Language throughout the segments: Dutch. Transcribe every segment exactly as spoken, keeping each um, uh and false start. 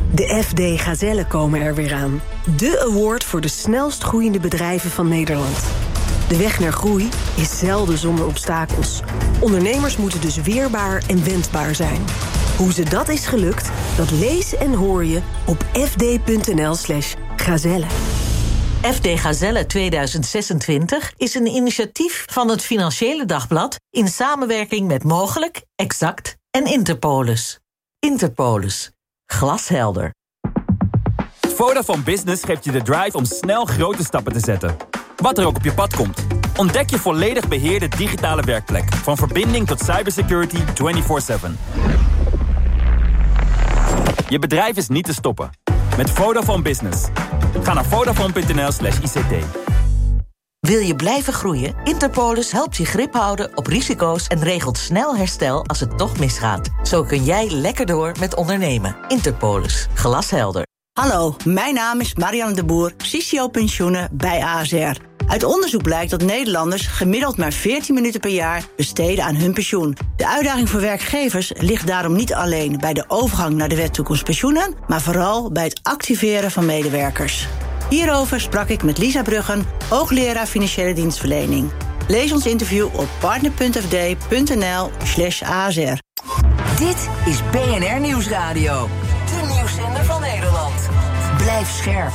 De F D Gazellen komen er weer aan. De award voor de snelst groeiende bedrijven van Nederland. De weg naar groei is zelden zonder obstakels. Ondernemers moeten dus weerbaar en wendbaar zijn. Hoe ze dat is gelukt, dat lees en hoor je op fd.nl slash gazelle. F D Gazelle tweeduizend zesentwintig is een initiatief van het Financiële Dagblad in samenwerking met Mogelijk, Exact en Interpolis. Interpolis. Glashelder. Vodafone Business geeft je de drive om snel grote stappen te zetten. Wat er ook op je pad komt. Ontdek je volledig beheerde digitale werkplek. Van verbinding tot cybersecurity vierentwintig zeven. Je bedrijf is niet te stoppen. Met Vodafone Business. Ga naar vodafone.nl slash ICT. Wil je blijven groeien? Interpolis helpt je grip houden op risico's en regelt snel herstel als het toch misgaat. Zo kun jij lekker door met ondernemen. Interpolis. Glashelder. Hallo, mijn naam is Marianne de Boer, C C O Pensioenen bij A S R. Uit onderzoek blijkt dat Nederlanders gemiddeld maar veertien minuten per jaar besteden aan hun pensioen. De uitdaging voor werkgevers ligt daarom niet alleen bij de overgang naar de wet toekomst pensioenen, maar vooral bij het activeren van medewerkers. Hierover sprak ik met Lisa Bruggen, hoogleraar financiële dienstverlening. Lees ons interview op partner.fd.nl slash ASR. Dit is B N R Nieuwsradio. De nieuwszender van Nederland. Blijf scherp.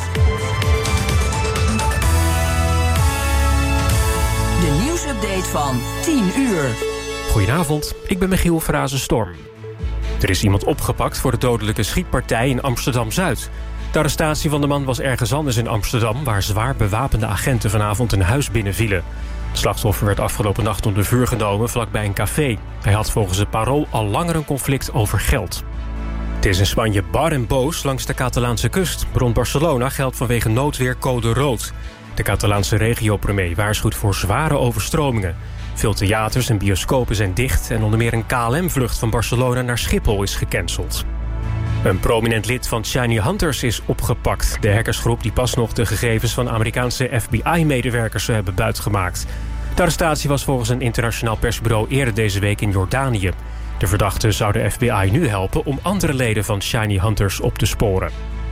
De nieuwsupdate van tien uur. Goedenavond, ik ben Michiel Frazen-Storm. Er is iemand opgepakt voor de dodelijke schietpartij in Amsterdam-Zuid. De arrestatie van de man was ergens anders in Amsterdam, waar zwaar bewapende agenten vanavond een huis binnenvielen. Het slachtoffer werd afgelopen nacht onder vuur genomen vlakbij een café. Hij had volgens het Parool al langer een conflict over geld. Het is in Spanje bar en boos langs de Catalaanse kust. Rond Barcelona geldt vanwege noodweer code rood. De Catalaanse regio-premier waarschuwt voor zware overstromingen. Veel theaters en bioscopen zijn dicht en onder meer een K L M-vlucht van Barcelona naar Schiphol is gecanceld. Een prominent lid van Shiny Hunters is opgepakt. De hackersgroep die pas nog de gegevens van Amerikaanse F B I-medewerkers zou hebben buitgemaakt. De arrestatie was volgens een internationaal persbureau eerder deze week in Jordanië. De verdachte zou de F B I nu helpen om andere leden van Shiny Hunters op te sporen.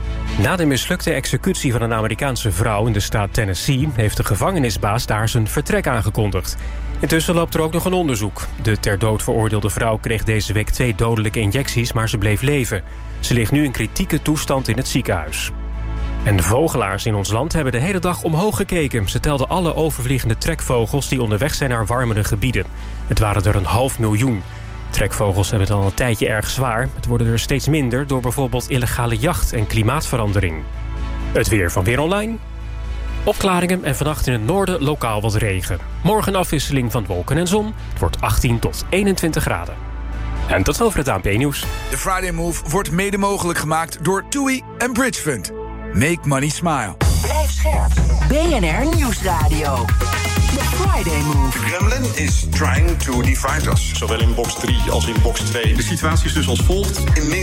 Na de mislukte executie van een Amerikaanse vrouw in de staat Tennessee heeft de gevangenisbaas daar zijn vertrek aangekondigd. Intussen loopt er ook nog een onderzoek. De ter dood veroordeelde vrouw kreeg deze week twee dodelijke injecties, maar ze bleef leven. Ze ligt nu in kritieke toestand in het ziekenhuis. En de vogelaars in ons land hebben de hele dag omhoog gekeken. Ze telden alle overvliegende trekvogels die onderweg zijn naar warmere gebieden. Het waren er een half miljoen. Trekvogels hebben het al een tijdje erg zwaar. Het worden er steeds minder door bijvoorbeeld illegale jacht en klimaatverandering. Het weer van Weer Online. Opklaringen en vannacht in het noorden lokaal wat regen. Morgen afwisseling van wolken en zon. Het wordt achttien tot eenentwintig graden. En tot over het A N P-nieuws. De Friday Move wordt mede mogelijk gemaakt door TUI en Bridge Fund. Make money smile. Blijf scherp. B N R Nieuwsradio. The Friday Move. Kremlin is trying to divide us. Zowel in box drie als in box twee. De situatie is dus als volgt.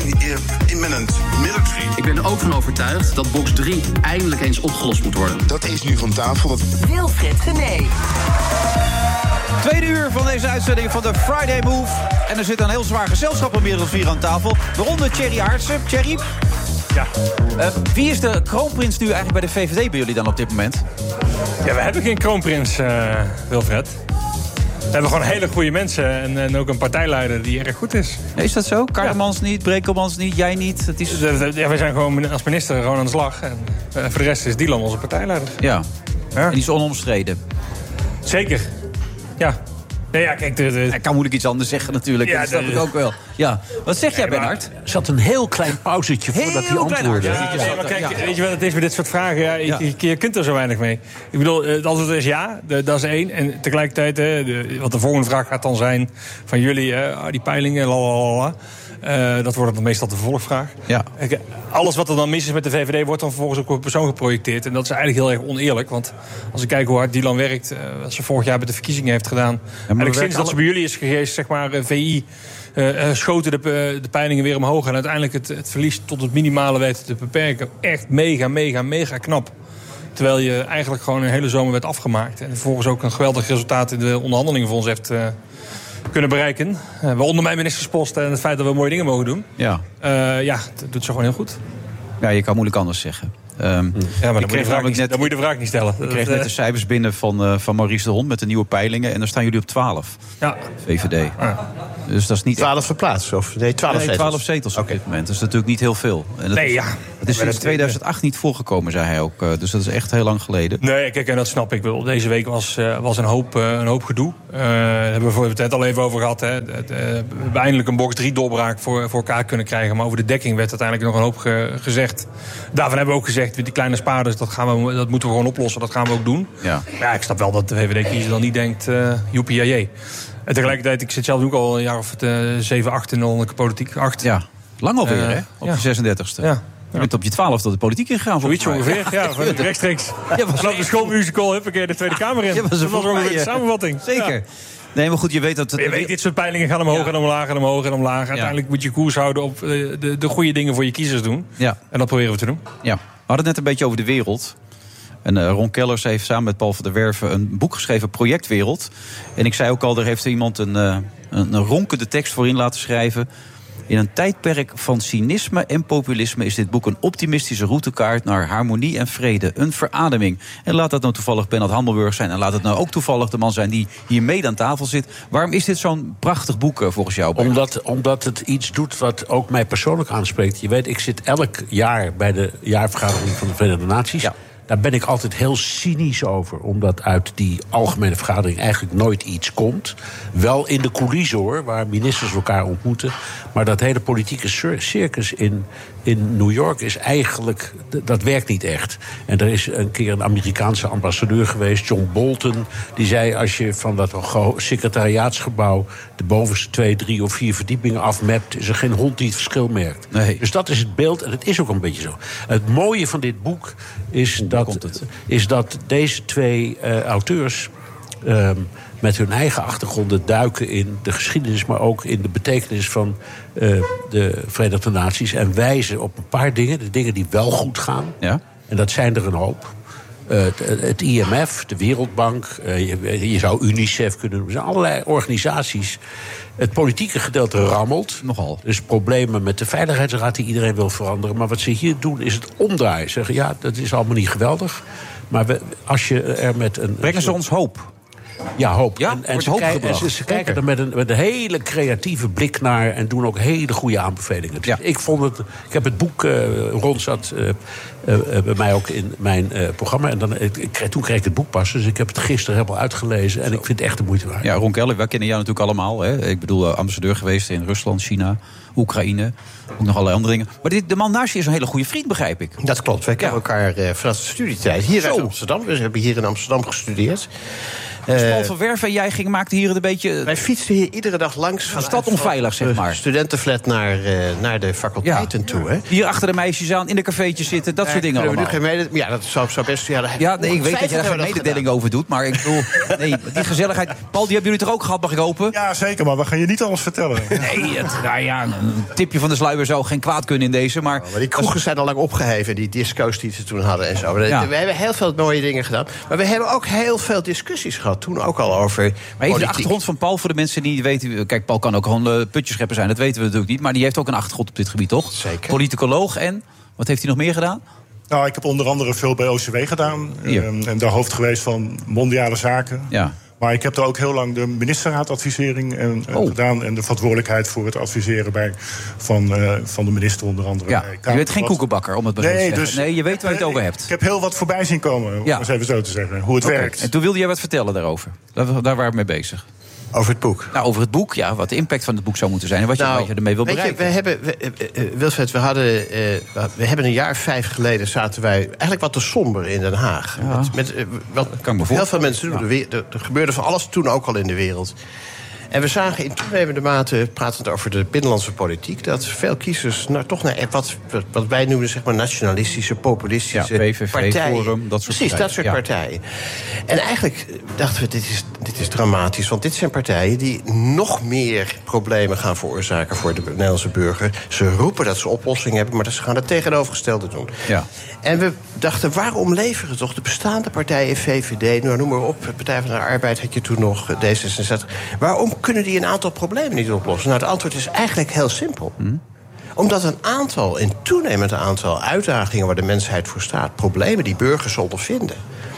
Imminent military. Ik ben er ook van overtuigd dat box drie eindelijk eens opgelost moet worden. Dat is nu van tafel. Dat... Wilfred Genee. Tweede uur van deze uitzending van de Friday Move. En er zit een heel zwaar gezelschap van meer dan vier aan tafel. Waaronder Thierry Aartsen. Thierry? Ja. Uh, wie is de kroonprins nu eigenlijk bij de V V D bij jullie dan op dit moment? Ja, we hebben geen kroonprins, uh, Wilfred. We hebben gewoon hele goede mensen en, en ook een partijleider die erg goed is. Ja, is dat zo? Karremans ja. niet, Brekelmans niet, jij niet? Het is... Ja, wij zijn gewoon als minister gewoon aan de slag. En uh, voor de rest is Dylan onze partijleider. Ja, ja. En die is onomstreden. Zeker, ja. Nee, ja, kijk, de, de... Hij kan moeilijk iets anders zeggen natuurlijk, ja, dat snap ik ook wel. Ja. Wat zeg jij, Bernhard? Er zat een heel klein pauzetje voordat hij antwoordde. Ja, nee, maar kijk, ja. Weet je wat het is met dit soort vragen? Ja, ja. Je, je kunt er zo weinig mee. Ik bedoel, het antwoord is ja, de, dat is één. En tegelijkertijd, hè, de, wat de volgende vraag gaat dan zijn van jullie, hè, die peilingen, lalalala. Uh, dat wordt dan meestal de vervolgvraag. Ja. Alles wat er dan mis is met de V V D wordt dan vervolgens ook op een persoon geprojecteerd. En dat is eigenlijk heel erg oneerlijk. Want als ik kijk hoe hard Dylan werkt, uh, wat ze vorig jaar met de verkiezingen heeft gedaan. Ja, eigenlijk sinds dat ze bij jullie is geweest, zeg maar, V I, uh, schoten de, uh, de peilingen weer omhoog. En uiteindelijk het, het verlies tot het minimale weten te beperken. Echt mega, mega, mega knap. Terwijl je eigenlijk gewoon een hele zomer werd afgemaakt. En vervolgens ook een geweldig resultaat in de onderhandelingen voor ons heeft uh, kunnen bereiken. Uh, waaronder mijn ministerspost en het feit dat we mooie dingen mogen doen. Ja, uh, ja dat doet ze gewoon heel goed. Ja, je kan moeilijk anders zeggen. Um, ja, maar dan moet, je vraag niet, net, dan moet je de vraag niet stellen. Ik kreeg net de cijfers binnen van, uh, van Maurice de Hond met de nieuwe peilingen. En dan staan jullie op twaalf. Ja. V V D. Ja. Dus dat is niet twaalf verplaatst? Of nee, twaalf nee, zetels. twaalf zetels op okay. dit moment. Dat is natuurlijk niet heel veel. En dat nee, is, ja. Het is sinds tweeduizend acht niet voorgekomen, zei hij ook. Uh, dus dat is echt heel lang geleden. Nee, kijk, en dat snap ik wel. Deze week was, uh, was een, hoop, uh, een hoop gedoe. Uh, daar hebben we het net al even over gehad. Hè. Uh, we hebben eindelijk een box drie doorbraak voor, voor elkaar kunnen krijgen. Maar over de dekking werd uiteindelijk nog een hoop ge, gezegd. Daarvan hebben we ook gezegd, die kleine spaarders, dat, gaan we, dat moeten we gewoon oplossen. Dat gaan we ook doen. Ja, ja ik snap wel dat de V V D-kiezer dan niet denkt, uh, joepie, jajee. En tegelijkertijd, ik zit zelf ook al een jaar of uh, zeven, acht in de landelijke politiek. Acht. Ja, lang alweer, uh, hè? Op ja. je zesendertigste. Ja. Je bent op je twaalfde de politiek ingegaan. Zoiets ongeveer, ja, ja rechtstreeks. Ja, vanaf de schoolmusical heb ik de Tweede Kamer in. Ja, was dat was ook een uh, samenvatting. Zeker. Ja. Nee, maar goed, je weet dat... Je weet, dit soort peilingen gaan omhoog ja. en omlaag en omhoog en omlaag. Uiteindelijk ja. moet je koers houden op uh, de, de goede dingen voor je kiezers doen. Ja. En dat proberen we te doen. Ja. We hadden het net een beetje over de wereld. En uh, Ron Kellers heeft samen met Paul van der Werven een boek geschreven, Projectwereld. En ik zei ook al, er heeft iemand een, uh, een, een ronkende tekst voor in laten schrijven. In een tijdperk van cynisme en populisme is dit boek een optimistische routekaart naar harmonie en vrede. Een verademing. En laat dat nou toevallig Bernard Hammelburg zijn. En laat het nou ook toevallig de man zijn die hier mede aan tafel zit. Waarom is dit zo'n prachtig boek volgens jou? Omdat, omdat het iets doet wat ook mij persoonlijk aanspreekt. Je weet, ik zit elk jaar bij de jaarvergadering van de Verenigde Naties. Ja. Daar ben ik altijd heel cynisch over. Omdat uit die algemene vergadering eigenlijk nooit iets komt. Wel in de coulissen hoor, waar ministers elkaar ontmoeten. Maar dat hele politieke circus in, in New York is eigenlijk... dat werkt niet echt. En er is een keer een Amerikaanse ambassadeur geweest, John Bolton. Die zei, als je van dat secretariaatsgebouw de bovenste twee, drie of vier verdiepingen afmapt, is er geen hond die het verschil merkt. Nee. Dus dat is het beeld en het is ook een beetje zo. Het mooie van dit boek is dat, is dat deze twee uh, auteurs Um, met hun eigen achtergronden duiken in de geschiedenis, maar ook in de betekenis van uh, de Verenigde Naties. En wijzen op een paar dingen, de dingen die wel goed gaan. Ja? En dat zijn er een hoop. Uh, het, het I M F, de Wereldbank, uh, je, je zou UNICEF kunnen noemen. Er zijn allerlei organisaties. Het politieke gedeelte rammelt. Nogal. Dus problemen met de Veiligheidsraad die iedereen wil veranderen. Maar wat ze hier doen is het omdraaien. Zeggen, ja, dat is allemaal niet geweldig. Maar we, als je er met een... Brengen ze ons hoop? Ja, hoop. Ja, en en ze, kijk, en ze, ze kijken er met een, met een hele creatieve blik naar en doen ook hele goede aanbevelingen. Dus ja. ik vond het. Ik heb het boek. Uh, Ron zat uh, uh, bij mij ook in mijn uh, programma. En dan, ik, ik, toen kreeg ik het boek pas. Dus ik heb het gisteren helemaal uitgelezen. En Zo. ik vind het echt de moeite waard. Ja, Ron Keller, wij kennen jou natuurlijk allemaal. Hè? Ik bedoel, uh, ambassadeur geweest in Rusland, China, Oekraïne. Ook nog allerlei andere dingen. Maar dit, de man naast je is een hele goede vriend, begrijp ik. Dat klopt. Wij kennen ja. elkaar uh, vanaf de studietijd. Hier Zo. uit Amsterdam. We hebben hier in Amsterdam gestudeerd. Dus Paul van Werven en jij ging, maakte hier een beetje... Wij fietsten hier iedere dag langs. Van stad onveilig, zeg maar. Studentenflat naar, uh, naar de faculteiten ja. toe. Hè. Hier achter de meisjes aan, in de cafeetjes zitten, dat ja, soort dingen allemaal. We nu geen mede- ja, dat zou, zou best... Ja, ja nee, ik weet dat je daar geen mededeling over doet. Maar ik bedoel, nee, die gezelligheid... Paul, die hebben jullie toch ook gehad, mag ik hopen? Ja, zeker, maar we gaan je niet alles vertellen. Nee, het, nou ja, een tipje van de sluier zou geen kwaad kunnen in deze. Maar, oh, maar die kroegen zijn al lang opgeheven, die disco's die ze toen hadden en zo. Ja. We hebben heel veel mooie dingen gedaan. Maar we hebben ook heel veel discussies gehad, toen ook al over... Maar even de achtergrond van Paul voor de mensen die weten... Kijk, Paul kan ook gewoon uh, putjeschepper zijn, dat weten we natuurlijk niet. Maar die heeft ook een achtergrond op dit gebied, toch? Zeker. Politicoloog en... Wat heeft hij nog meer gedaan? Nou, ik heb onder andere veel bij O C W gedaan. Um, en daar hoofd geweest van mondiale zaken. Ja. Maar ik heb daar ook heel lang de ministerraadadvisering en, oh. gedaan... en de verantwoordelijkheid voor het adviseren bij, van, uh, van de minister onder andere. Ja. Je bent geen koekenbakker, om het maar zo te zeggen. Dus, nee, je weet waar je het over hebt. Ik heb heel wat voorbij zien komen, om ja. eens even zo te zeggen. Hoe het okay. werkt. En toen wilde jij wat vertellen daarover. Daar, daar waren we mee bezig. Over het boek? Nou, over het boek, ja. Wat de impact van het boek zou moeten zijn. En wat je, nou, wat je ermee wil bereiken. Je, we hebben, we, uh, Wilfred, we hadden... Uh, we hebben een jaar vijf geleden zaten wij... eigenlijk wat te somber in Den Haag. Ja. Met, met, uh, wat heel veel mensen doen. Ja. Er, er gebeurde van alles toen ook al in de wereld. En we zagen in toenemende mate, pratend over de binnenlandse politiek... dat veel kiezers nou, toch naar wat, wat wij noemen zeg maar nationalistische, populistische ja, P V V, partijen. Forum, dat soort Precies, partijen. dat soort ja. partijen. En eigenlijk dachten we, dit is, dit is dramatisch. Want dit zijn partijen die nog meer problemen gaan veroorzaken voor de Nederlandse burger. Ze roepen dat ze oplossingen hebben, maar ze gaan het tegenovergestelde doen. Ja. En we dachten, waarom leveren toch de bestaande partijen, V V D... nou, noem maar op, Partij van de Arbeid had je toen nog, D zesenzestig... waarom kunnen die een aantal problemen niet oplossen? Nou, het antwoord is eigenlijk heel simpel. Hmm. Omdat een aantal, een toenemend aantal uitdagingen waar de mensheid voor staat, problemen die burgers ondervinden,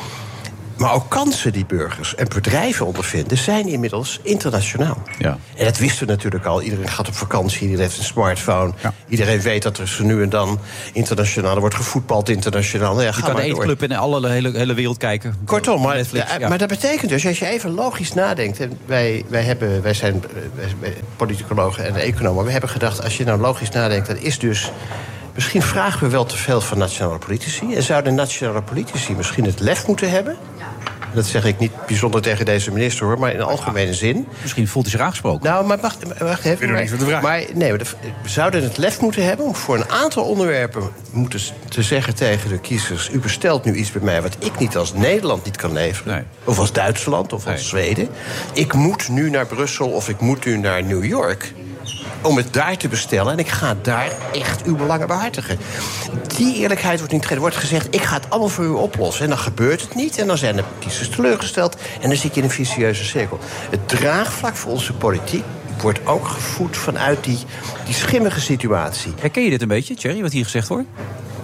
maar ook kansen die burgers en bedrijven ondervinden, zijn inmiddels internationaal. Ja. En dat wisten we natuurlijk al. Iedereen gaat op vakantie, iedereen heeft een smartphone. Ja. Iedereen weet dat er zo nu en dan internationaal, er wordt gevoetbald internationaal. Ja, je kan de eetclub in alle hele, hele wereld kijken. Kortom, maar, Netflix, ja, ja. maar dat betekent dus, als je even logisch nadenkt, en wij, wij, hebben, wij zijn wij, politicologen en economen, we hebben gedacht, als je nou logisch nadenkt, dat is dus, misschien vragen we wel te veel van nationale politici. En zouden nationale politici misschien het lef moeten hebben? Dat zeg ik niet bijzonder tegen deze minister, hoor, maar in algemene zin. Misschien voelt hij zich aangesproken. Nou, maar wacht, wacht even. Maar, maar nee, we zouden het lef moeten hebben om voor een aantal onderwerpen moeten te zeggen tegen de kiezers: u bestelt nu iets bij mij wat ik niet als Nederland niet kan leveren. Nee. Of als Duitsland of als nee. Zweden. Ik moet nu naar Brussel of ik moet nu naar New York om het daar te bestellen. En ik ga daar echt uw belangen behartigen. Die eerlijkheid wordt niet gegeven. Er wordt gezegd, ik ga het allemaal voor u oplossen. En dan gebeurt het niet. En dan zijn de kiezers teleurgesteld. En dan zit je in een vicieuze cirkel. Het draagvlak voor onze politiek wordt ook gevoed vanuit die, die schimmige situatie. Herken je dit een beetje, Thierry, wat hier gezegd wordt?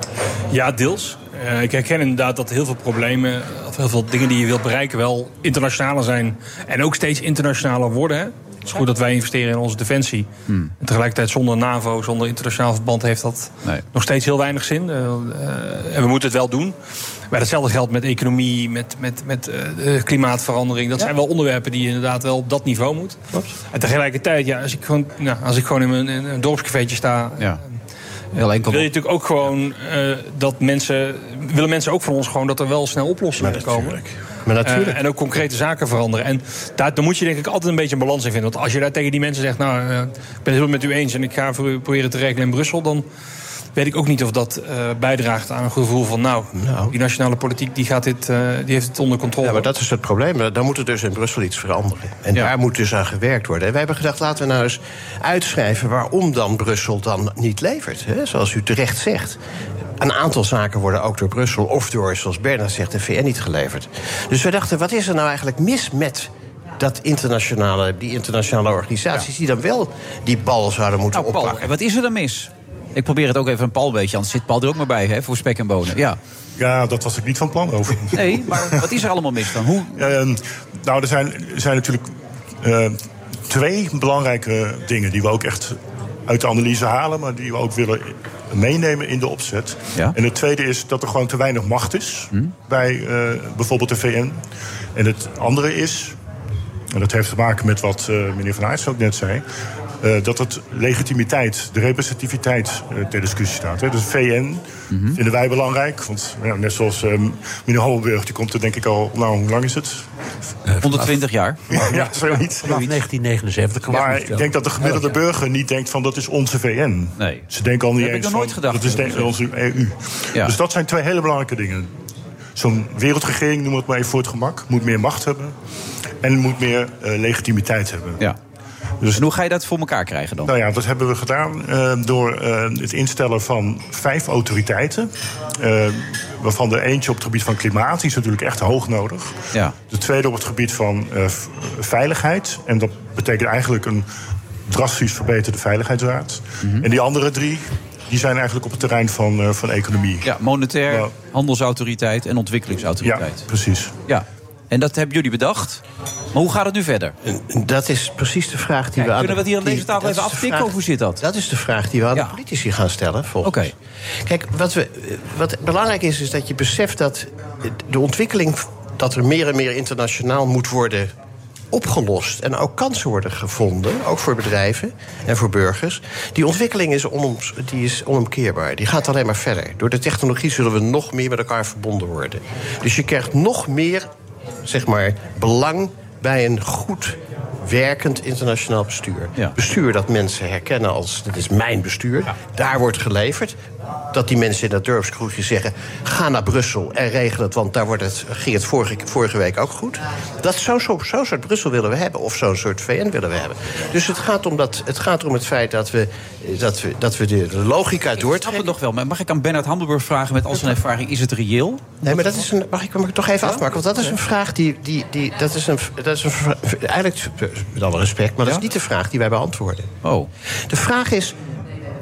Ja, deels. Uh, ik herken inderdaad dat heel veel problemen, of heel veel dingen die je wilt bereiken, wel internationaler zijn. En ook steeds internationaler worden. Hè? Het is goed dat wij investeren in onze defensie. Hmm. En tegelijkertijd zonder NAVO, zonder internationaal verband heeft dat nee. nog steeds heel weinig zin. Uh, uh, en we moeten het wel doen. Maar hetzelfde geldt met economie, met, met, met uh, klimaatverandering. Dat ja. zijn wel onderwerpen die je inderdaad wel op dat niveau moet. Klopt. En tegelijkertijd, ja, als ik gewoon, nou, als ik gewoon in mijn in een dorpscafeetje sta, ja. uh, wil je natuurlijk ook gewoon uh, dat mensen, willen mensen ook van ons gewoon dat er wel snel oplossingen komen. Maar natuurlijk. Uh, en ook concrete zaken veranderen. En daar, daar moet je denk ik altijd een beetje een balans in vinden. Want als je daar tegen die mensen zegt, nou, uh, ik ben het heel met u eens en ik ga voor u proberen te regelen in Brussel, dan weet ik ook niet of dat uh, bijdraagt aan een gevoel van, nou, nou, die nationale politiek die gaat dit, uh, die heeft het onder controle. Ja, maar dat is het probleem. Dan moet er dus in Brussel iets veranderen. En ja. daar moet dus aan gewerkt worden. En wij hebben gedacht, laten we nou eens uitschrijven waarom dan Brussel dan niet levert. Hè? Zoals u terecht zegt. Een aantal zaken worden ook door Brussel of door, zoals Bernard zegt, de V N niet geleverd. Dus we dachten, wat is er nou eigenlijk mis met dat internationale, die internationale organisaties, ja. die dan wel die bal zouden moeten nou, oppakken? Paul, wat is er dan mis? Ik probeer het ook even een Paul een beetje, anders zit Paul er ook maar bij, hè, voor spek en bonen. Ja. Ja, dat was ik niet van plan over. Nee, maar wat is er allemaal mis dan? Hoe? Uh, nou, er zijn, er zijn natuurlijk uh, twee belangrijke dingen die we ook echt uit de analyse halen, maar die we ook willen meenemen in de opzet. Ja. En het tweede is dat er gewoon te weinig macht is hm? bij uh, bijvoorbeeld de V N. En het andere is, en dat heeft te maken met wat uh, meneer Van Aertsen ook net zei, Uh, dat het legitimiteit, de representativiteit uh, ter discussie staat. Hè. Dus V N mm-hmm. vinden wij belangrijk. Want ja, net zoals uh, meneer Hammelburg, die komt er denk ik al, nou, hoe lang is het? Uh, honderdtwintig jaar. Ja, zoiets. Vanaf negentien negenenzeventig. Maar ik denk dat de gemiddelde ja, ja. burger niet denkt van dat is onze V N. Nee. Ze denken al niet dat eens heb ik nog nooit van, gedacht. Dat is de, onze E U. Ja. Dus dat zijn twee hele belangrijke dingen. Zo'n wereldregering, noem het maar even voor het gemak, moet meer macht hebben. En moet meer uh, legitimiteit hebben. Ja. Dus en hoe ga je dat voor elkaar krijgen dan? Nou ja, dat hebben we gedaan uh, door uh, het instellen van vijf autoriteiten. Uh, waarvan er eentje op het gebied van klimaat, die is natuurlijk echt hoog nodig. Ja. De tweede op het gebied van uh, veiligheid. En dat betekent eigenlijk een drastisch verbeterde veiligheidsraad. Mm-hmm. En die andere drie, die zijn eigenlijk op het terrein van, uh, van economie. Ja, monetair, nou, handelsautoriteit en ontwikkelingsautoriteit. Ja, precies. Ja. En dat hebben jullie bedacht. Maar hoe gaat het nu verder? Dat is precies de vraag die Kijk, we aan kunnen we het hier aan deze tafel even aftikken? Of hoe zit dat? Dat is de vraag die we aan ja. de politici gaan stellen, volgens Oké. Kijk, wat, we, wat belangrijk is, is dat je beseft dat de ontwikkeling, dat er meer en meer internationaal moet worden opgelost en ook kansen worden gevonden, ook voor bedrijven en voor burgers. Die ontwikkeling is, onom, die is onomkeerbaar. Die gaat alleen maar verder. Door de technologie zullen we nog meer met elkaar verbonden worden. Dus je krijgt nog meer, zeg maar, belang bij een goed werkend internationaal bestuur. Ja. Bestuur dat mensen herkennen als, dit is mijn bestuur. Ja. Daar wordt geleverd. Dat die mensen in dat dorpskroegje zeggen, ga naar Brussel en regel het, want daar wordt het, ging het vorige, vorige week ook goed. Dat zo'n zo, zo soort Brussel willen we hebben, of zo'n soort V N willen we hebben. Dus het gaat om, dat, het, gaat om het feit dat we, dat we, dat we de, de logica doortrekken. Ik snap het nog wel, maar mag ik aan Bernard Hammelburg vragen met al zijn ervaring, is het reëel? Nee, maar dat is een, mag ik hem toch even ja? afmaken? Want dat is een vraag die, die, die dat is een, dat is een, eigenlijk, met alle respect, maar dat is niet de vraag die wij beantwoorden. Oh. De vraag is,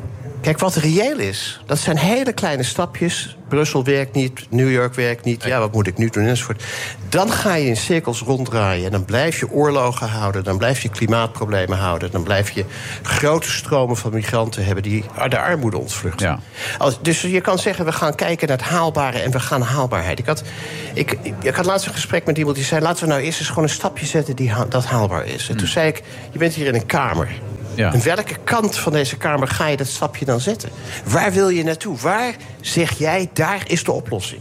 Kijk, wat reëel is, dat zijn hele kleine stapjes. Brussel werkt niet, New York werkt niet. Ja, wat moet ik nu doen enzovoort. Dan ga je in cirkels ronddraaien. En dan blijf je oorlogen houden. Dan blijf je klimaatproblemen houden. Dan blijf je grote stromen van migranten hebben die de armoede ontvluchten. Ja. Als, dus je kan zeggen, we gaan kijken naar het haalbare en we gaan haalbaarheid. Ik had, ik, ik had laatst een gesprek met iemand die zei, laten we nou eerst eens gewoon een stapje zetten die ha- dat haalbaar is. En mm. toen zei ik, je bent hier in een kamer. Ja. En welke kant van deze kamer ga je dat stapje dan zetten? Waar wil je naartoe? Waar zeg jij, daar is de oplossing?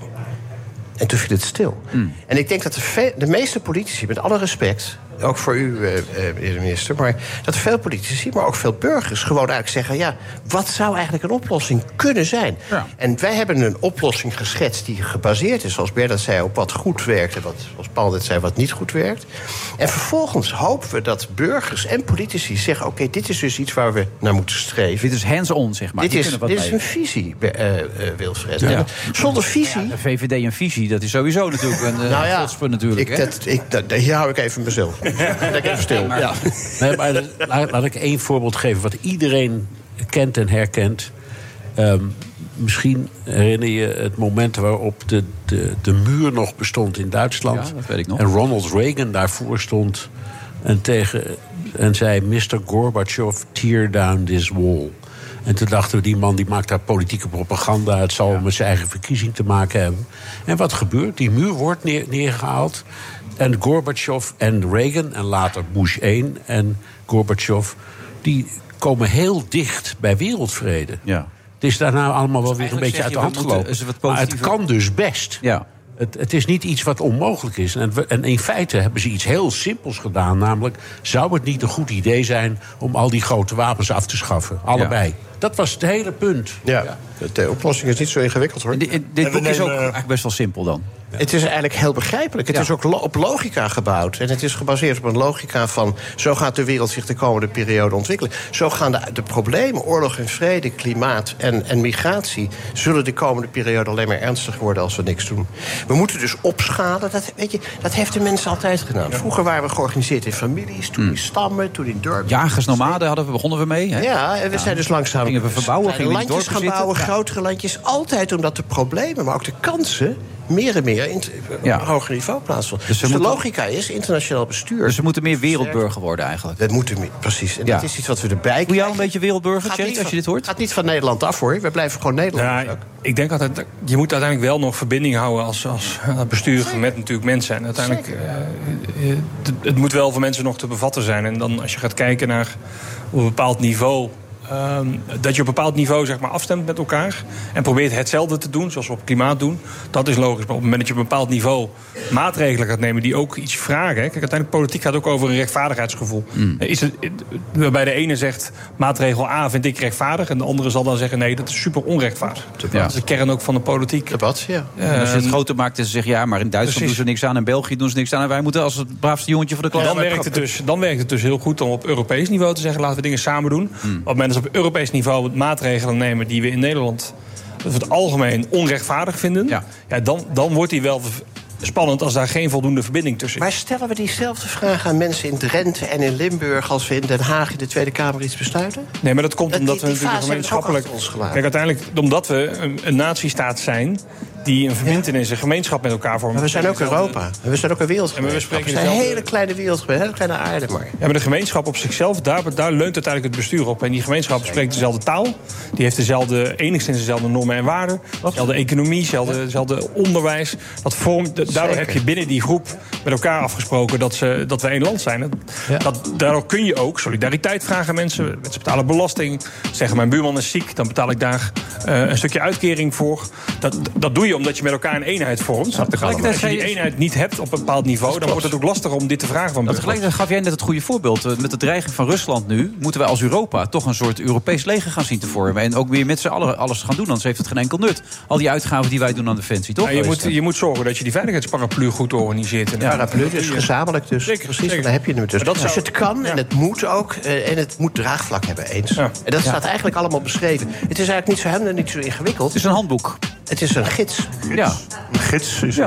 En toen viel het stil. Mm. En ik denk dat de, ve- de meeste politici, met alle respect, ook voor u, uh, uh, meneer de minister, maar dat veel politici, maar ook veel burgers gewoon eigenlijk zeggen, ja, wat zou eigenlijk een oplossing kunnen zijn? Ja. En wij hebben een oplossing geschetst die gebaseerd is, zoals Bernard zei, op wat goed werkt en wat, zoals Paul net zei, wat niet goed werkt. En vervolgens hopen we dat burgers en politici zeggen, oké, okay, dit is dus iets waar we naar moeten streven. Dit is hands-on, zeg maar. Dit is, dit is een visie, uh, uh, Wilfred. Ja. Zonder visie... Ja, de V V D en visie, dat is sowieso natuurlijk een uh, nou ja, godspun natuurlijk. Ik, dat, ik, dat, hier hou ik even mezelf. Dan ik even stil. Ja. Nee, maar laat, laat ik één voorbeeld geven wat iedereen kent en herkent. Um, misschien herinner je het moment waarop de, de, de muur nog bestond in Duitsland. Ja, dat weet ik nog. En Ronald Reagan daarvoor stond en, tegen, en zei, mister Gorbachev, tear down this wall. En toen dachten we, die man die maakt daar politieke propaganda. Het zal ja. met zijn eigen verkiezing te maken hebben. En wat gebeurt? Die muur wordt neer, neergehaald. En Gorbachev en Reagan, en later Bush één en Gorbachev, die komen heel dicht bij wereldvrede. Ja. Het is daarna allemaal wel dus weer een beetje uit de hand gelopen. Maar het kan dus best. Ja. Het, het is niet iets wat onmogelijk is. En, en in feite hebben ze iets heel simpels gedaan. Namelijk, zou het niet een goed idee zijn om al die grote wapens af te schaffen? Allebei. Ja. Dat was het hele punt. Ja, ja. De oplossing is niet zo ingewikkeld, hoor. Dit, dit boek is ook eigenlijk best wel simpel dan. Ja. Het is eigenlijk heel begrijpelijk. Het ja. is ook lo- op logica gebouwd. En het is gebaseerd op een logica van, zo gaat de wereld zich de komende periode ontwikkelen. Zo gaan de, de problemen, oorlog en vrede, klimaat en, en migratie, zullen de komende periode alleen maar ernstig worden als we niks doen. We moeten dus opschalen. Dat, weet je, dat heeft de mensen altijd gedaan. Vroeger waren we georganiseerd in families, toen in stammen, toen in dorpen. Jagers-nomaden hadden we, begonnen we mee. Hè? Ja, en we ja. zijn dus langzaam gingen we verbouwen, gingen we landjes gaan bouwen, ja. grotere landjes. Altijd omdat de problemen, maar ook de kansen meer en meer in, op ja. een hoger niveau plaatsvonden. Dus, dus de moeten, logica is internationaal bestuur. Dus we moeten meer wereldburger worden eigenlijk. Dat moeten meer, precies. En ja. dat is iets wat we erbij krijgen. Doe jij een beetje wereldburger, Thierry, als van, je dit hoort? Gaat niet van Nederland af, hoor. We blijven gewoon Nederland. Ja, ik denk altijd, je moet uiteindelijk wel nog verbinding houden als, als bestuur Zeker. met natuurlijk mensen. En uiteindelijk, uh, het, het moet wel voor mensen nog te bevatten zijn. En dan als je gaat kijken naar op een bepaald niveau, Um, dat je op een bepaald niveau, zeg maar, afstemt met elkaar en probeert hetzelfde te doen, zoals we op klimaat doen, dat is logisch. Maar op het moment dat je op een bepaald niveau maatregelen gaat nemen die ook iets vragen, hè, kijk, uiteindelijk politiek gaat ook over een rechtvaardigheidsgevoel. Mm. Is het, waarbij de ene zegt, maatregel A vind ik rechtvaardig, en de andere zal dan zeggen, nee, dat is super onrechtvaardig. Ja. Dat is de kern ook van de politiek. Debat, ja. Uh, en als je het groter maakt en ze zeggen, ja, maar in Duitsland precies. doen ze niks aan, in België doen ze niks aan, en wij moeten als het braafste jongetje voor de klas. Ja, dan, werkt het dus, dan werkt het dus heel goed om op Europees niveau te zeggen, laten we dingen samen doen. Mm. Op het moment op Europees niveau maatregelen nemen die we in Nederland over het algemeen onrechtvaardig vinden, ja. Ja, dan, dan wordt die wel spannend als daar geen voldoende verbinding tussen is. Maar stellen we diezelfde vraag aan mensen in Drenthe en in Limburg als we in Den Haag in de Tweede Kamer iets besluiten? Nee, maar dat komt dat omdat die, die we natuurlijk gemeenschappelijk. Kijk, uiteindelijk omdat we een, een natiestaat zijn die een verbintenis, een gemeenschap met elkaar vormen. Maar we zijn ook Europa. En we zijn ook een wereldgemeenschap. We zijn een hele kleine wereldgemeenschap, een hele kleine aarde maar. Ja, maar de gemeenschap op zichzelf, daar, daar leunt uiteindelijk het bestuur op. En die gemeenschap spreekt dezelfde taal. Die heeft dezelfde, enigszins dezelfde normen en waarden. Dezelfde economie, dezelfde, dezelfde onderwijs. Dat vormt, daardoor Zeker. heb je binnen die groep met elkaar afgesproken dat, ze, dat we één land zijn. Ja. Dat, daardoor kun je ook solidariteit vragen aan mensen. Mensen betalen belasting. Zeggen, mijn buurman is ziek, dan betaal ik daar uh, een stukje uitkering voor. Dat, dat doe je omdat je met elkaar een eenheid vormt. Ja, tegelijkertijd als je die eenheid niet hebt op een bepaald niveau, dan wordt het ook lastiger om dit te vragen van burgers. Tegelijkertijd gaf jij net het goede voorbeeld. Met de dreiging van Rusland nu moeten wij als Europa toch een soort Europees leger gaan zien te vormen. En ook weer met z'n allen alles gaan doen, anders heeft het geen enkel nut. Al die uitgaven die wij doen aan defensie, toch? Ja, je, moet, je moet zorgen dat je die veiligheidsparaplu goed organiseert. Ja, paraplu is gezamenlijk dus. Zeker, precies, zeker. Daar heb je het dus. Dat dus het kan ja. en het moet ook. Uh, en het moet draagvlak hebben, eens. Ja. En dat staat ja. eigenlijk allemaal beschreven. Het is eigenlijk niet zo helemaal niet zo ingewikkeld. Het is een handboek. Het is een gids. Ja. Een gids is ja.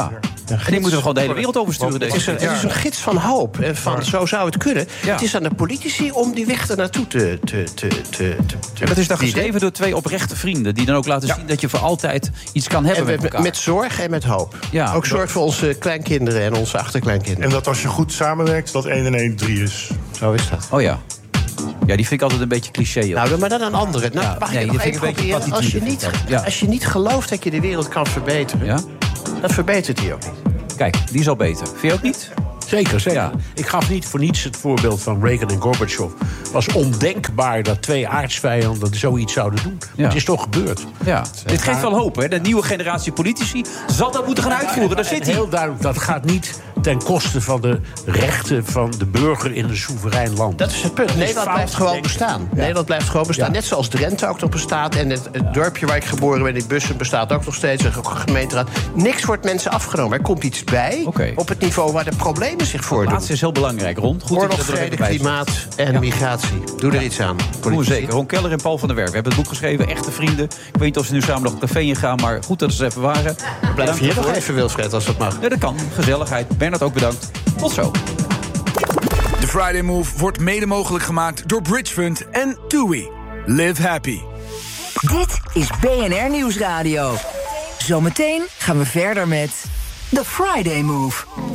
En die moeten we gewoon de hele wereld oversturen. Het is, een, het is een gids van hoop. En van, zo zou het kunnen. Ja. Het is aan de politici om die weg ernaartoe te... te, te, te, te ja, dat is dan geschreven door twee oprechte vrienden... die dan ook laten ja. zien dat je voor altijd iets kan hebben en we, met elkaar. Met zorg en met hoop. Ja. Ook zorg voor onze kleinkinderen en onze achterkleinkinderen. En dat als je goed samenwerkt, dat één en één drie is. Zo is dat. Oh ja. Ja, die vind ik altijd een beetje cliché. Hoor. Nou, maar dan een andere. Nou, ja, mag nee, ik nog vind even ik een beetje als je, niet, ja. als je niet gelooft dat je de wereld kan verbeteren... Ja? dan verbetert die ook niet. Kijk, die is al beter. Vind je ook niet? Zeker, zeker. Ja. Ik gaf niet voor niets het voorbeeld van Reagan en Gorbachev. Het was ondenkbaar dat twee aardsvijanden zoiets zouden doen. Ja. Het is toch gebeurd. Ja. Dit geeft wel hoop, hè? De nieuwe generatie politici zal dat moeten gaan uitvoeren. Daar zit hij. Heel duidelijk, dat gaat niet ten koste van de rechten van de burger in een soeverein land. Dat is het punt. Nederland blijft gewoon bestaan. Ja. Nederland blijft gewoon bestaan. Ja. Net zoals Drenthe ook nog bestaat. En het, het dorpje waar ik geboren ben, in Bussen, bestaat ook nog steeds. Een gemeenteraad. Niks wordt mensen afgenomen. Er komt iets bij okay. op het niveau waar de problemen zich voordoen. Het laatste is heel belangrijk, Ron. Goed Oorlog, vrede, klimaat en ja. migratie. Doe er ja. iets aan. Doen we zeker. Ron Keller en Paul van der Werf hebben het boek geschreven. Echte vrienden. Ik weet niet of ze nu samen nog een café in gaan, maar goed dat ze even waren. We blijven hier nog even, Wilfred, als dat mag. Ja, dat kan. Gezelligheid. Bernard ook bedankt. Tot zo. De Friday Move wordt mede mogelijk gemaakt door Bridgefund en TUI. Live happy. Dit is B N R Nieuwsradio. Zometeen gaan we verder met The Friday Move.